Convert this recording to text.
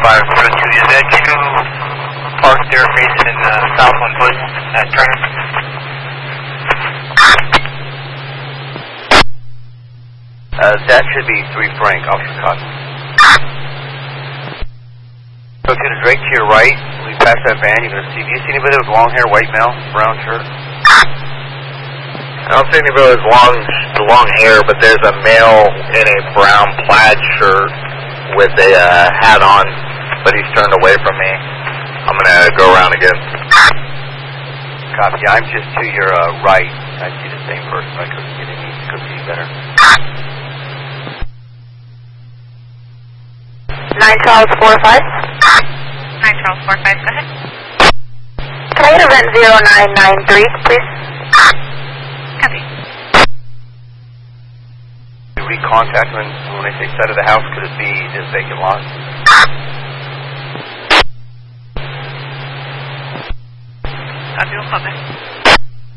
502. Is that you parked there facing in Southland Woods, that train? That should be 3 Frank, Officer Cotton. So to the Drake to your right, when you pass that van, you're going to see, do you see anybody with long hair, white male, brown shirt? I don't see anybody with long hair, but there's a male in a brown plaid shirt with a hat on, but he's turned away from me. I'm going to go around again. Copy. Yeah, I'm just to your right. I see the same person. I couldn't get any, couldn't see better. 9 Charles 45. 9 Charles 45, go ahead. Can I get event 0993, please? Copy. You recontact when they say side of the house, could it be this vacant lot? I'll do a callback.